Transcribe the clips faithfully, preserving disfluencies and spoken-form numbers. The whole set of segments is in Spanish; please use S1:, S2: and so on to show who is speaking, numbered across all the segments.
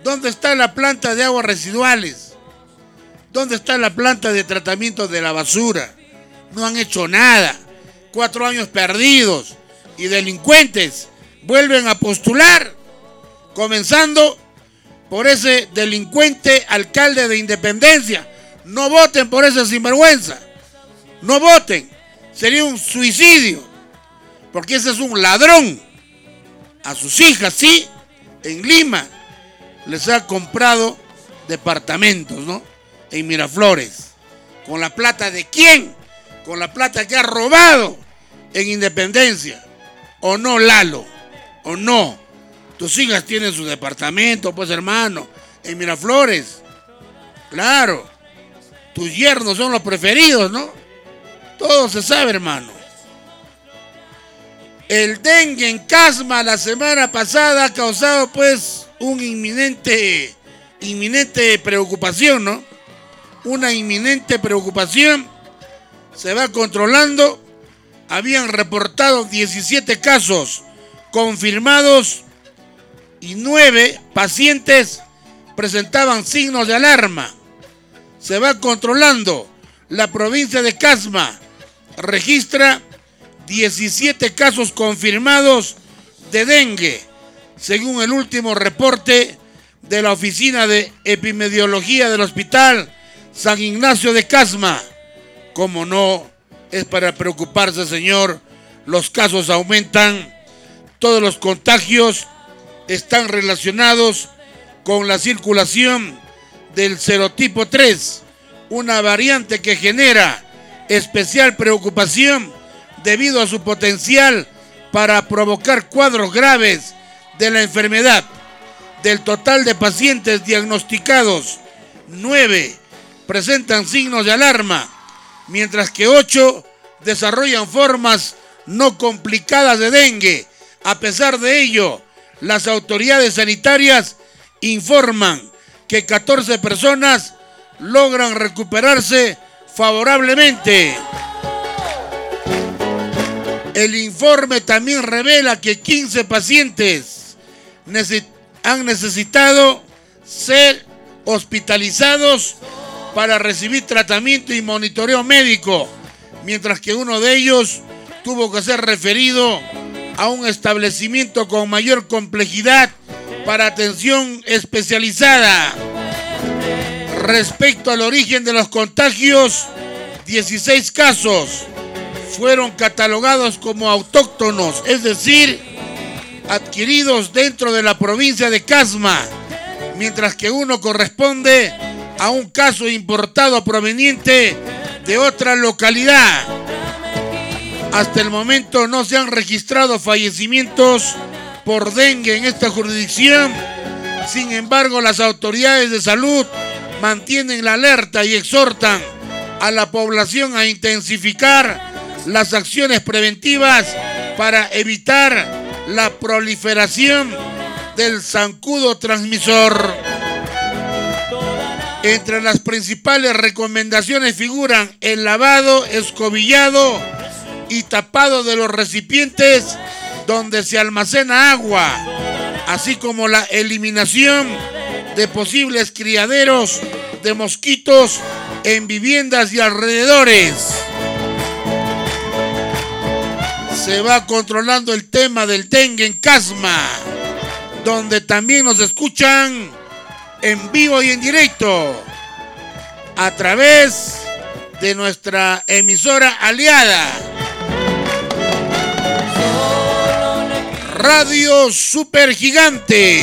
S1: ¿Dónde está la planta de aguas residuales? ¿Dónde está la planta de tratamiento de la basura? No han hecho nada. Cuatro años perdidos. Y delincuentes vuelven a postular, comenzando por ese delincuente alcalde de Independencia. No voten por ese sinvergüenza. No voten. Sería un suicidio. Porque ese es un ladrón. A sus hijas, sí, en Lima, les ha comprado departamentos, ¿no? En Miraflores. ¿Con la plata de quién? Con la plata que ha robado en Independencia. ¿O no, Lalo? ¿O no? Tus hijas tienen su departamento, pues, hermano, en Miraflores. Claro. Tus yernos son los preferidos, ¿no? Todo se sabe, hermano. El dengue en Casma la semana pasada ha causado, pues, un inminente, inminente preocupación, ¿no? Una inminente preocupación. Se va controlando. Habían reportado diecisiete casos confirmados y nueve pacientes presentaban signos de alarma. Se va controlando. La provincia de Casma registra diecisiete casos confirmados de dengue, según el último reporte de la Oficina de Epidemiología del Hospital San Ignacio de Casma. Como no es para preocuparse, señor, los casos aumentan, todos los contagios están relacionados con la circulación del serotipo tres, una variante que genera especial preocupación debido a su potencial para provocar cuadros graves de la enfermedad. Del total de pacientes diagnosticados, nueve presentan signos de alarma, mientras que ocho desarrollan formas no complicadas de dengue. A pesar de ello, las autoridades sanitarias informan que catorce personas logran recuperarse favorablemente. El informe también revela que quince pacientes neces- han necesitado ser hospitalizados para recibir tratamiento y monitoreo médico, mientras que uno de ellos tuvo que ser referido a un establecimiento con mayor complejidad para atención especializada. Respecto al origen de los contagios, dieciséis casos fueron catalogados como autóctonos, es decir, adquiridos dentro de la provincia de Casma, mientras que uno corresponde a un caso importado proveniente de otra localidad. Hasta el momento no se han registrado fallecimientos por dengue en esta jurisdicción. Sin embargo, las autoridades de salud mantienen la alerta y exhortan a la población a intensificar las acciones preventivas para evitar la proliferación del zancudo transmisor. Entre las principales recomendaciones figuran el lavado, escobillado y tapado de los recipientes donde se almacena agua, así como la eliminación de posibles criaderos de mosquitos en viviendas y alrededores. Se va controlando el tema del dengue en Casma, donde también nos escuchan en vivo y en directo a través de nuestra emisora aliada, Radio Supergigante.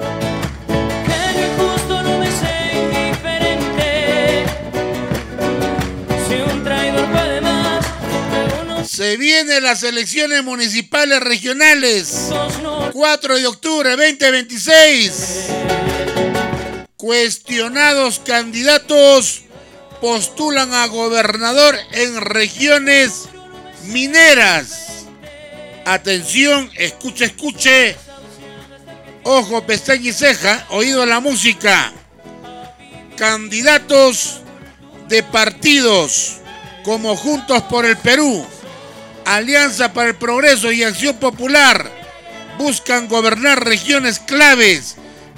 S1: Se vienen las elecciones municipales regionales, cuatro de octubre veinte veintiséis. Cuestionados candidatos postulan a gobernador en regiones mineras. Atención, escuche, escuche. Ojo, pestaña y ceja, oído a la música. Candidatos de partidos como Juntos por el Perú, Alianza para el Progreso y Acción Popular buscan gobernar regiones claves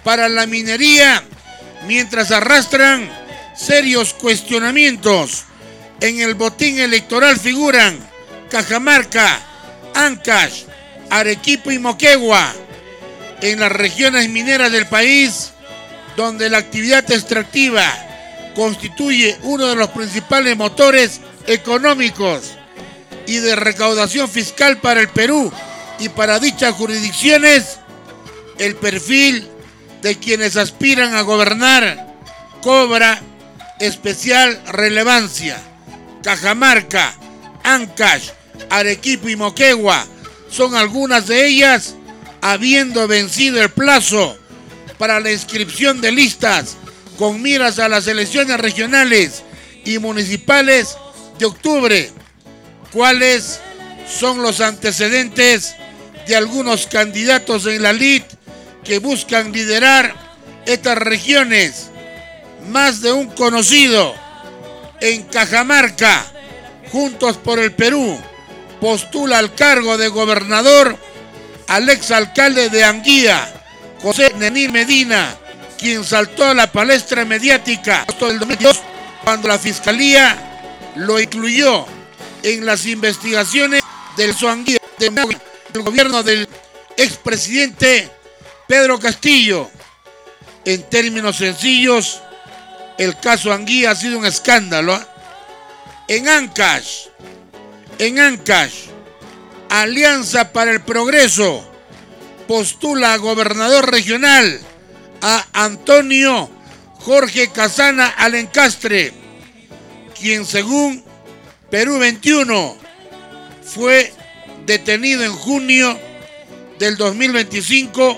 S1: para la minería, mientras arrastran serios cuestionamientos. En el botín electoral figuran Cajamarca, Ancash, Arequipa y Moquegua, en las regiones mineras del país, donde la actividad extractiva constituye uno de los principales motores económicos y de recaudación fiscal para el Perú y para dichas jurisdicciones. El perfil de quienes aspiran a gobernar cobra especial relevancia. Cajamarca, Ancash, Arequipa y Moquegua son algunas de ellas, habiendo vencido el plazo para la inscripción de listas con miras a las elecciones regionales y municipales de octubre. ¿Cuáles son los antecedentes de algunos candidatos en la lid que buscan liderar estas regiones? Más de un conocido. En Cajamarca, Juntos por el Perú postula al cargo de gobernador al exalcalde de Anguía, José Nenil Medina, quien saltó a la palestra mediática del dos mil dos cuando la fiscalía lo incluyó en las investigaciones del Anguía del gobierno del expresidente Pedro Castillo. En términos sencillos, el caso Anguía ha sido un escándalo. ¿eh? En Ancash, en Ancash, Alianza para el Progreso postula a gobernador regional a Antonio Jorge Casana Alencastre, quien según Perú veintiuno fue detenido en junio del dos mil veinticinco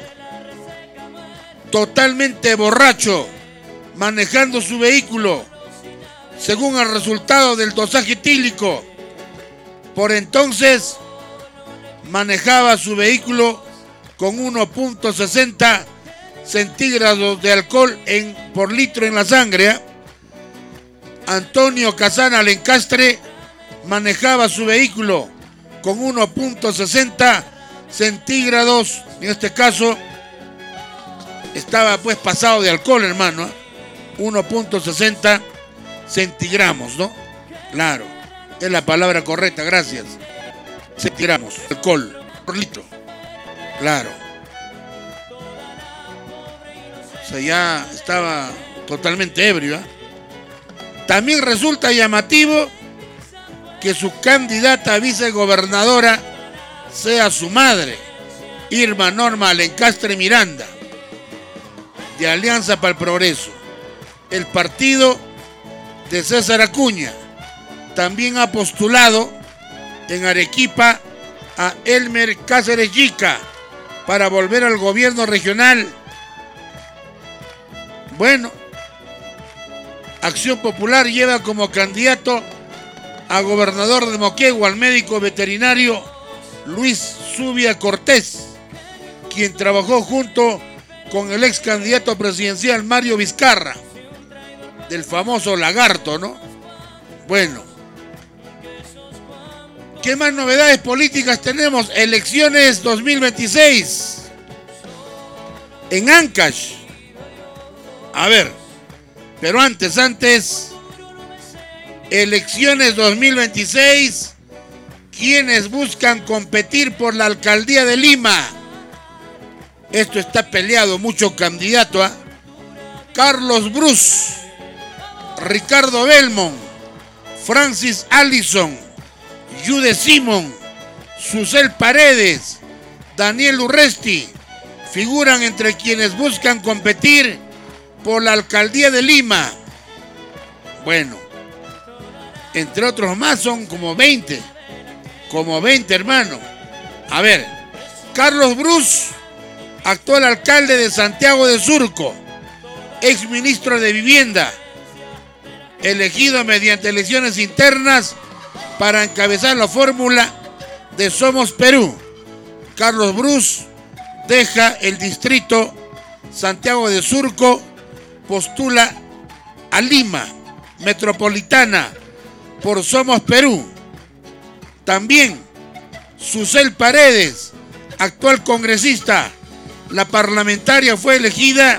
S1: totalmente borracho, manejando su vehículo, según el resultado del dosaje etílico. Por entonces manejaba su vehículo con uno punto sesenta centígrados de alcohol en, por litro en la sangre. ¿eh? Antonio Casana Alencastre manejaba su vehículo con uno punto sesenta centígrados, en este caso estaba pues pasado de alcohol, hermano. ¿eh? uno punto sesenta centigramos, ¿no? Claro, es la palabra correcta, gracias. Centigramos, alcohol por litro. Claro. O sea, ya estaba totalmente ebrio. ¿eh? También resulta llamativo que su candidata a vicegobernadora sea su madre, Irma Norma Alencastre Miranda, de Alianza para el Progreso. El partido de César Acuña también ha postulado en Arequipa a Elmer Cáceres Yica para volver al gobierno regional. Bueno, Acción Popular lleva como candidato a gobernador de Moquegua al médico veterinario Luis Zubia Cortés, quien trabajó junto con el ex candidato presidencial Mario Vizcarra, del famoso lagarto, ¿no? Bueno, ¿qué más novedades políticas tenemos? Elecciones dos mil veintiséis en Ancash. A ver, pero antes, antes, elecciones dos mil veintiséis, quienes buscan competir por la alcaldía de Lima. Esto está peleado, mucho candidato. ¿eh? Carlos Bruce, Ricardo Belmont, Francis Allison, Yude Simon, Susel Paredes, Daniel Urresti, figuran entre quienes buscan competir por la alcaldía de Lima. Bueno, entre otros más son como veinte, como veinte, hermano. A ver, Carlos Bruce, actual alcalde de Santiago de Surco, ex ministro de Vivienda, elegido mediante elecciones internas para encabezar la fórmula de Somos Perú. Carlos Bruce deja el distrito Santiago de Surco, postula a Lima Metropolitana por Somos Perú. También Susel Paredes, actual congresista, la parlamentaria fue elegida